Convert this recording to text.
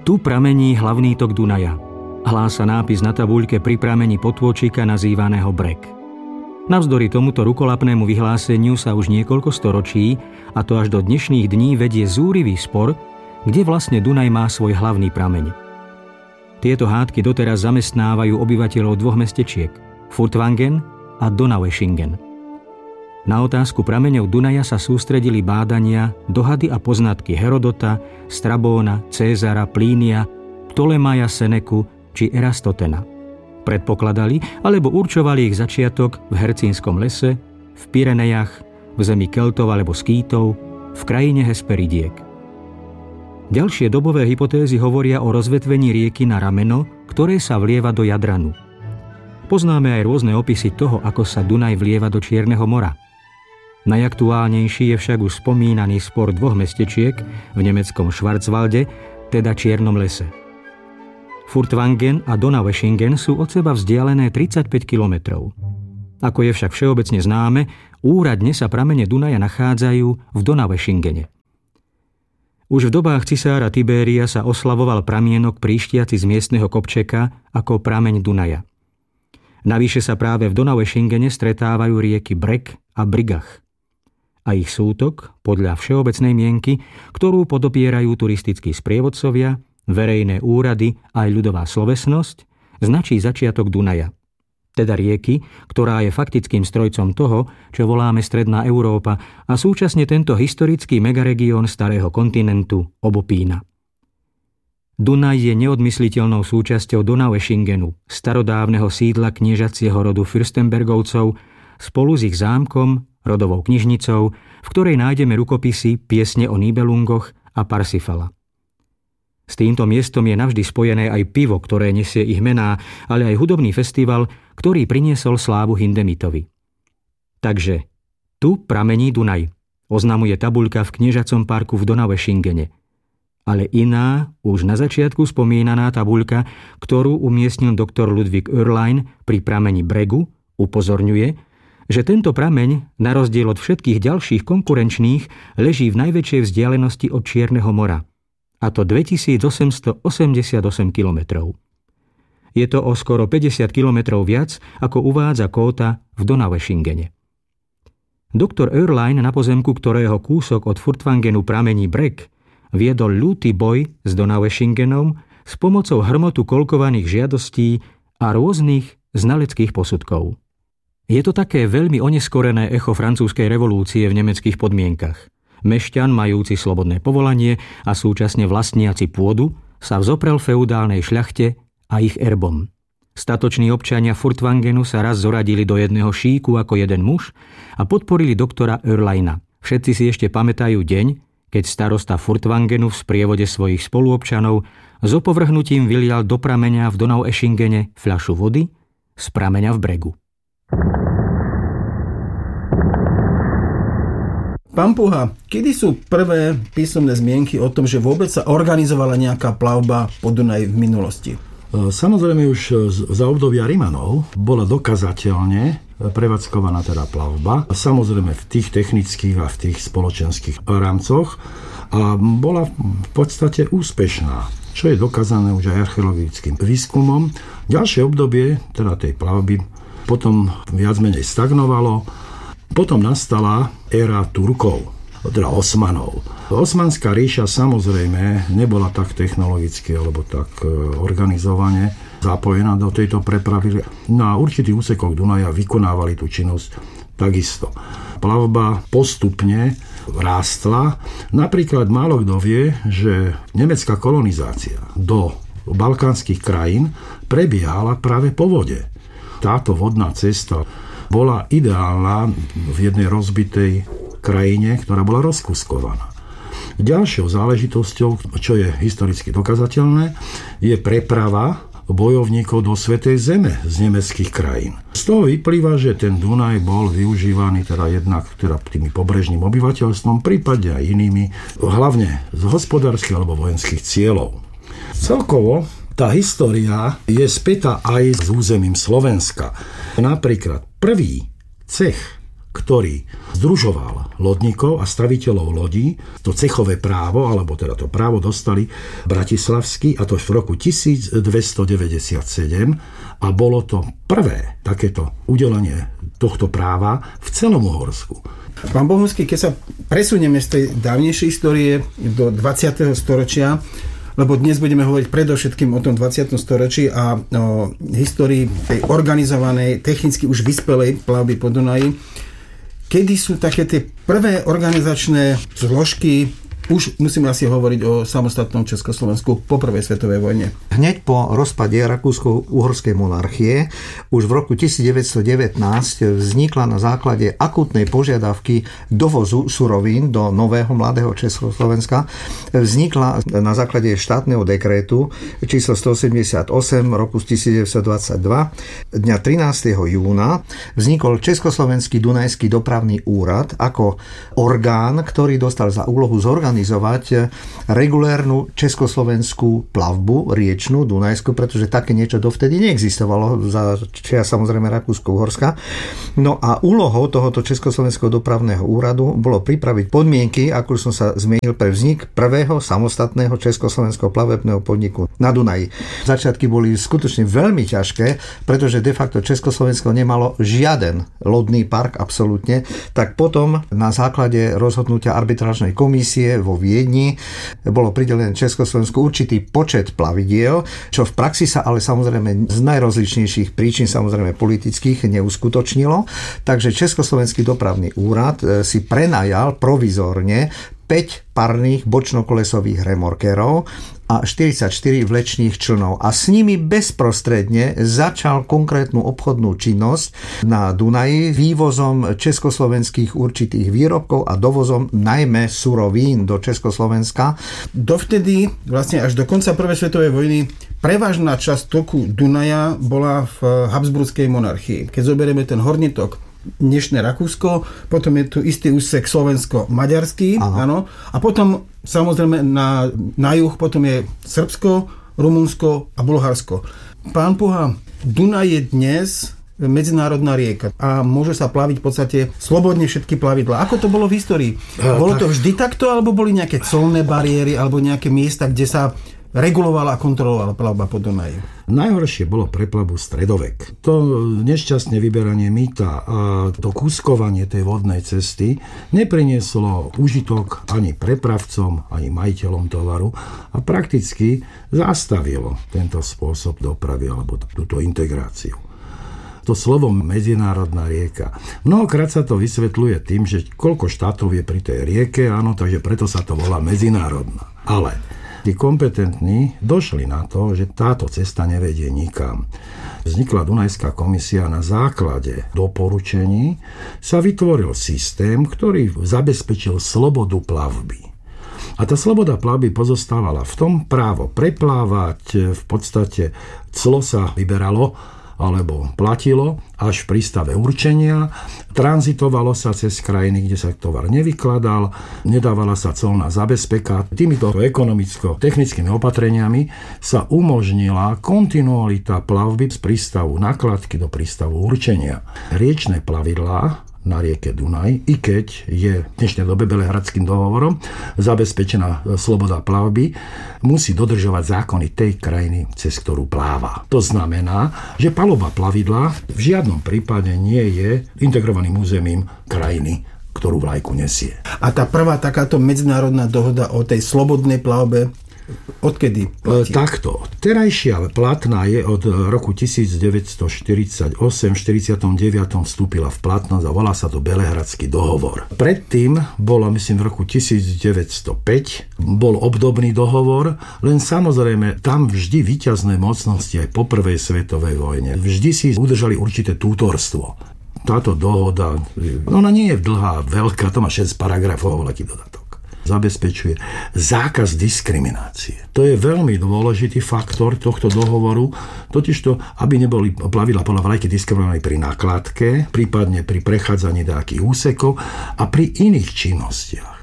Tu pramení hlavný tok Dunaja. Hlása nápis na tabuľke pri pramení potôčika nazývaného Breg. Navzdory tomuto rukolapnému vyhláseniu sa už niekoľko storočí, a to až do dnešných dní, vedie zúrivý spor, kde vlastne Dunaj má svoj hlavný prameň. Tieto hádky doteraz zamestnávajú obyvateľov dvoch mestečiek, Furtwangen a Donaueschingen. Na otázku prameňov Dunaja sa sústredili bádania, dohady a poznatky Herodota, Strabóna, Cézara, Plínia, Ptolemaja, Seneku či Erastotena. Predpokladali alebo určovali ich začiatok v Hercínskom lese, v Pyrenejach, v zemi Keltov alebo Skýtov, v krajine Hesperidiek. Ďalšie dobové hypotézy hovoria o rozvetvení rieky na rameno, ktoré sa vlieva do Jadranu. Poznáme aj rôzne opisy toho, ako sa Dunaj vlieva do Čierneho mora. Najaktuálnejší je však už spomínaný spor dvoch mestečiek v nemeckom Schwarzwalde, teda Čiernom lese. Furtwangen a Donaueschingen sú od seba vzdialené 35 kilometrov. Ako je však všeobecne známe, úradne sa pramene Dunaja nachádzajú v Donaueschingene. Už v dobách cisára Tibéria sa oslavoval pramienok príštiaci z miestneho kopčeka ako prameň Dunaja. Navyše sa práve v Donaueschingene stretávajú rieky Breg a Brigach. A ich sútok, podľa všeobecnej mienky, ktorú podopierajú turistickí sprievodcovia, verejné úrady aj ľudová slovesnosť, značí začiatok Dunaja. Teda rieky, ktorá je faktickým strojcom toho, čo voláme Stredná Európa a súčasne tento historický megaregión starého kontinentu obopína. Dunaj je neodmysliteľnou súčasťou Donaueschingenu, starodávneho sídla kniežacieho rodu Fürstenbergovcov, spolu s ich zámkom, rodovou knižnicou, v ktorej nájdeme rukopisy Piesne o Nibelungoch a Parsifala. S týmto miestom je navždy spojené aj pivo, ktoré nesie ich mená, ale aj hudobný festival, ktorý priniesol slávu Hindemitovi. Takže tu pramení Dunaj, oznamuje tabuľka v kniežacom parku v Donaueschingene. Ale iná, už na začiatku spomínaná tabuľka, ktorú umiestnil doktor Ludwig Oerlein pri prameni Bregu, upozorňuje, že tento prameň, na rozdiel od všetkých ďalších konkurenčných, leží v najväčšej vzdialenosti od Čierneho mora, a to 2888 kilometrov. Je to o skoro 50 kilometrov viac, ako uvádza Kóta v Donaueschingene. Doktor Oerlein, na pozemku ktorého kúsok od Furtwangenu pramení Breg, viedol ľúty boj s Donaueschingenom s pomocou hrmotu kolkovaných žiadostí a rôznych znaleckých posudkov. Je to také veľmi oneskorené echo francúzskej revolúcie v nemeckých podmienkach. Mešťan, majúci slobodné povolanie a súčasne vlastniaci pôdu, sa vzoprel feudálnej šľachte a ich erbom. Statoční občania Furtwangenu sa raz zoradili do jedného šíku ako jeden muž a podporili doktora Oerleina. Všetci si ešte pamätajú deň, keď starosta Furtwangenu v sprievode svojich spoluobčanov s opovrhnutím vylial do prameňa v Donaueschingene fľašu vody z prameňa v Bregu. Pán Puha, kedy sú prvé písomné zmienky o tom, že vôbec sa organizovala nejaká plavba po Dunaji v minulosti? Samozrejme už za obdobia Rimanov bola dokazateľne prevádzkovaná teda plavba. Samozrejme v tých technických a v tých spoločenských rámcoch a bola v podstate úspešná, čo je dokázané už aj archeologickým výskumom. Ďalšie obdobie teda tej plavby potom viac menej stagnovalo. Potom nastala éra Turkov, teda Osmanov. Osmanská ríša samozrejme nebola tak technologicky alebo tak organizovane zapojená do tejto prepravy. Na určitých úsekoch Dunaja vykonávali tú činnosť takisto. Plavba postupne rástla. Napríklad málo kto vie, že nemecká kolonizácia do balkánskych krajín prebiehala práve po vode. Táto vodná cesta bola ideálna v jednej rozbitej krajine, ktorá bola rozkuskovaná. Ďalšou záležitosťou, čo je historicky dokazateľné, je preprava bojovníkov do Svätej Zeme z nemeckých krajín. Z toho vyplýva, že ten Dunaj bol využívaný jednak tými pobrežným obyvateľstvom, prípadne aj inými, hlavne z hospodárskych alebo vojenských cieľov. Celkovo tá história je spätá aj s územím Slovenska. Napríklad prvý cech ktorý združoval lodníkov a staviteľov lodí. To cechové právo, alebo teda to právo dostali bratislavskí, a to v roku 1297, a bolo to prvé takéto udelenie tohto práva v celom Uhorsku. Pán Bohunský, keď sa presunieme z tej dávnejšej histórie do 20. storočia, lebo dnes budeme hovoriť predovšetkým o tom 20. storočí a o histórii tej organizovanej, technicky už vyspelej plavby po Dunaji, kedy sú také tie prvé organizačné zložky, už musíme asi hovoriť o samostatnom Československu po prvej svetovej vojne. Hneď po rozpade Rakúsko-Uhorskej monarchie už v roku 1919 vznikla na základe akútnej požiadavky dovozu surovín do nového mladého Československa, vznikla na základe štátneho dekrétu číslo 188 roku 1922 dňa 13. júna vznikol Československý Dunajský dopravný úrad ako orgán, ktorý dostal za úlohu zorganizovať regulérnu československú plavbu riečnú, dunajskú, pretože také niečo dovtedy neexistovalo za čia samozrejme Rakúsko-Uhorska. No a úlohou tohoto Československého dopravného úradu bolo pripraviť podmienky, ako som sa zmienil, pre vznik prvého samostatného československého plavebného podniku na Dunaji. Začiatky boli skutočne veľmi ťažké, pretože de facto Československo nemalo žiaden lodný park absolútne, tak potom na základe rozhodnutia arbitrážnej komisie vo Viedni bolo pridelené Československu určitý počet plavidiel, čo v praxi sa ale samozrejme z najrozličnejších príčin, samozrejme politických, neuskutočnilo. Takže Československý dopravný úrad si prenajal provizórne 5 parných bočnokolesových remorkerov a 44 vlečných člnov a s nimi bezprostredne začal konkrétnu obchodnú činnosť na Dunaji vývozom československých určitých výrobkov a dovozom najmä surovín do Československa. Dovtedy, vlastne až do konca prvej svetovej vojny, prevažná časť toku Dunaja bola v Habsburskej monarchii. Keď zoberieme ten horný tok, dnešné Rakúsko, potom je tu istý úsek slovensko-maďarský, áno. A potom samozrejme na juh potom je Srbsko, Rumunsko a Bulharsko. Pán Puha, Dunaj je dnes medzinárodná rieka a môže sa plaviť v podstate slobodne všetky plavidlá. Ako to bolo v histórii? Bolo to vždy takto, alebo boli nejaké colné bariéry, alebo nejaké miesta, kde sa regulovala a kontrolovala plavba po Dunaji? Najhoršie bolo pre plavbu stredovek. To nešťastné vyberanie mýta a to kúskovanie tej vodnej cesty neprinieslo užitok ani prepravcom, ani majiteľom tovaru a prakticky zastavilo tento spôsob dopravy alebo túto integráciu. To slovo medzinárodná rieka. Mnohokrát sa to vysvetľuje tým, že koľko štátov je pri tej rieke, áno, takže preto sa to volá medzinárodná. Ale tí kompetentní došli na to, že táto cesta nevedie nikam. Vznikla Dunajská komisia, na základe doporučení sa vytvoril systém, ktorý zabezpečil slobodu plavby. A tá sloboda plavby pozostávala v tom právo preplávať, v podstate clo sa vyberalo alebo platilo až v prístave určenia, tranzitovalo sa cez krajiny, kde sa tovar nevykladal, nedávala sa colná zabezpeka. Týmito ekonomicko-technickými opatreniami sa umožnila kontinualita plavby z prístavu nakladky do prístavu určenia. Riečne plavidlá na rieke Dunaj, i keď je v dnešnej dobe Belehradským dohovorom zabezpečená sloboda plavby, musí dodržovať zákony tej krajiny, cez ktorú pláva. To znamená, že paluba plavidla v žiadnom prípade nie je integrovaným územím krajiny, ktorú vlajku nesie. A tá prvá takáto medzinárodná dohoda o tej slobodnej plavbe odkedy platí? Takto. Terajšia platná je od roku 1948, v 49. vstúpila v platnosť a volá sa to Belehradský dohovor. Predtým bolo, myslím, v roku 1905 bol obdobný dohovor, len samozrejme tam vždy víťazné mocnosti aj po prvej svetovej vojne vždy si udržali určité tútorstvo. Táto dohoda, ona nie je dlhá, veľká, to má 6 paragrafov, veľký dodatok. Zabezpečuje zákaz diskriminácie. To je veľmi dôležitý faktor tohto dohovoru, totižto, aby neboli plavidlá podľa vlajky diskriminovaní pri nakladke, prípadne pri prechádzaní nejakých úsekov a pri iných činnostiach.